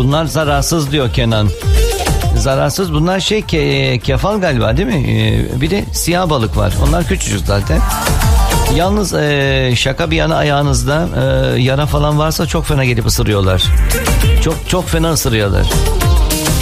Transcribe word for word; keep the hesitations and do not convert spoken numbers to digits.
Bunlar zararsız diyor Kenan. Zararsız bunlar şey ke, kefal galiba değil mi? Ee, bir de siyah balık var. Onlar küçücük zaten. Yalnız e, şaka bir yana ayağınızda e, yara falan varsa çok fena gelip ısırıyorlar. Çok çok fena ısırıyorlar.